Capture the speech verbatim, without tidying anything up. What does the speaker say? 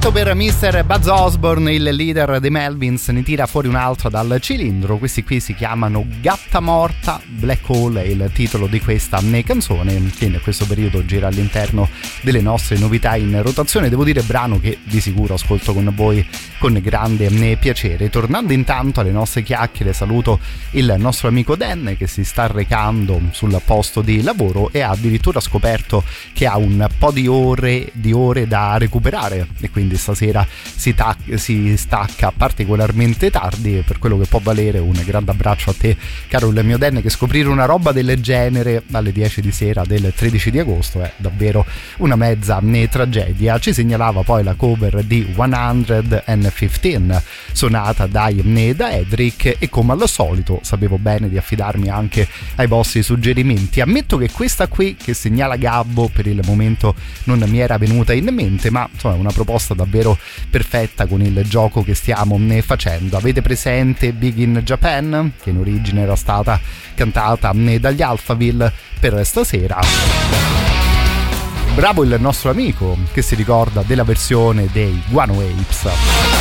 Perfetto per mister Buzz Osborne, il leader dei Melvins, ne tira fuori un'altra dal cilindro. Questi qui si chiamano Gatta Morta, Black Hole è il titolo di questa canzone che in questo periodo gira all'interno delle nostre novità in rotazione. Devo dire brano che di sicuro ascolto con voi con grande piacere. Tornando intanto alle nostre chiacchiere, saluto il nostro amico Dan che si sta recando sul posto di lavoro e ha addirittura scoperto che ha un po' di ore di ore da recuperare e quindi stasera si, ta- si stacca particolarmente tardi, per quello che può valere. Un grande abbraccio a te, caro il mio Dan, che scoprire una roba del genere alle dieci di sera del tredici di agosto è davvero una mezza né tragedia. Ci segnalava poi la cover di centoquindici suonata dai né da Edric e come al solito sapevo bene di affidarmi anche ai vostri suggerimenti. Ammetto che questa qui che segnala Gabbo per il momento non mi era venuta in mente, ma insomma è una proposta davvero perfetta con il gioco che stiamo facendo. Avete presente Big in Japan, che in origine era stata cantata dagli Alphaville? Per stasera bravo il nostro amico che si ricorda della versione dei Guano Apes.